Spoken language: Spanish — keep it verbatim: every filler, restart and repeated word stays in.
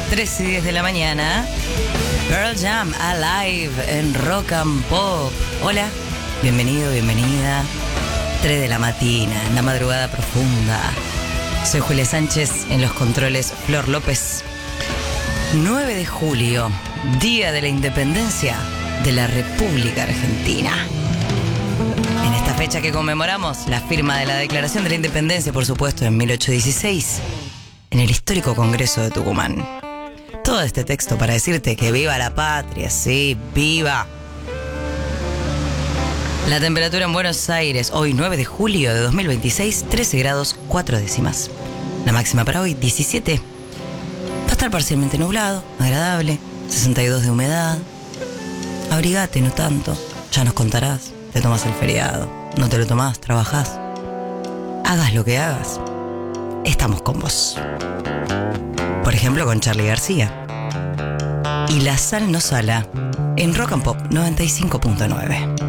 tres y diez de la mañana. Pearl Jam Alive en Rock and Pop. Hola, bienvenido, bienvenida. tres de la mañana, en la madrugada profunda. Soy Julia Sánchez, en los controles Flor López. nueve de julio, Día de la Independencia de la República Argentina. En esta fecha que conmemoramos la firma de la Declaración de la Independencia, por supuesto, en mil ochocientos dieciséis, en el histórico Congreso de Tucumán. Todo este texto para decirte que viva la patria, sí, viva. La temperatura en Buenos Aires, hoy nueve de julio de dos mil veintiséis, trece grados cuatro décimas. La máxima para hoy, diecisiete. Va a estar parcialmente nublado, agradable, sesenta y dos de humedad. Abrigate, no tanto, ya nos contarás. Te tomas el feriado, no te lo tomás, trabajás. Hagas lo que hagas, estamos con vos. Por ejemplo, con Charly García. Y la sal no sala en Rock and Pop noventa y cinco punto nueve.